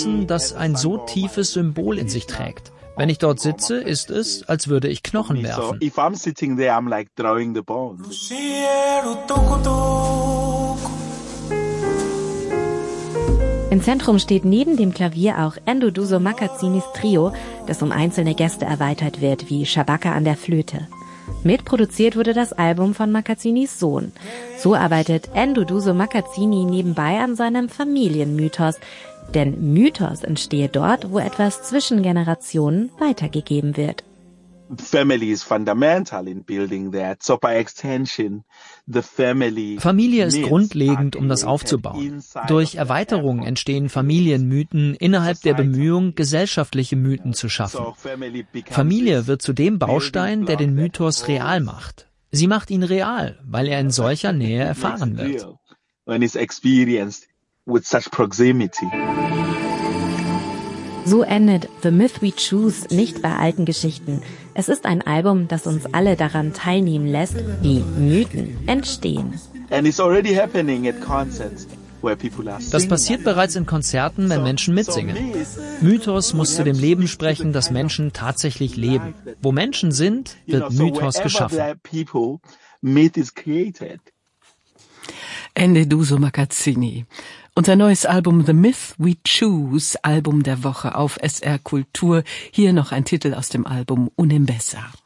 Kissen, das ein so tiefes Symbol in sich trägt. Wenn ich dort sitze, ist es, als würde ich Knochen werfen. If I'm sitting there, I'm like throwing the bones. Im Zentrum steht neben dem Klavier auch Nduduzo Makazzinis Trio, das um einzelne Gäste erweitert wird, wie Shabaka an der Flöte. Mitproduziert wurde das Album von Makazzinis Sohn. So arbeitet Nduduzo Makazzini nebenbei an seinem Familienmythos. Denn Mythos entstehe dort, wo etwas zwischen Generationen weitergegeben wird. Family is fundamental in building that. So by extension, the family. Familie ist grundlegend, um das aufzubauen. Durch Erweiterung entstehen Familienmythen innerhalb der Bemühung, gesellschaftliche Mythen zu schaffen. Familie wird zu dem Baustein, der den Mythos real macht. Sie macht ihn real, weil er in solcher Nähe erfahren wird. When it's experienced with such proximity. So endet The Myth We Choose nicht bei alten Geschichten. Es ist ein Album, das uns alle daran teilnehmen lässt, wie Mythen entstehen. And it's already happening at concerts where people are singing. Das passiert bereits in Konzerten, wenn Menschen mitsingen. Mythos muss zu dem Leben sprechen, das Menschen tatsächlich leben. Wo Menschen sind, wird Mythos geschaffen. Myth is created. Nduduzo Makazzini. Unser neues Album The Myth We Choose, Album der Woche auf SR Kultur. Hier noch ein Titel aus dem Album Unimbesa.